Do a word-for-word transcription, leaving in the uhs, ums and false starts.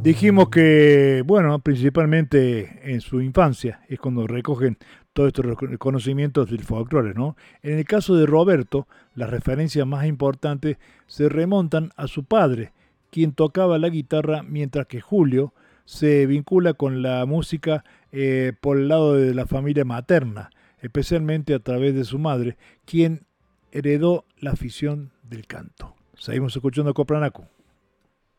Dijimos que, bueno, principalmente en su infancia es cuando recogen todos estos reco- conocimientos del folclore, ¿no? En el caso de Roberto, las referencias más importantes se remontan a su padre, quien tocaba la guitarra, mientras que Julio se vincula con la música eh, por el lado de la familia materna, especialmente a través de su madre, quien heredó la afición del canto. Seguimos escuchando Copranaco.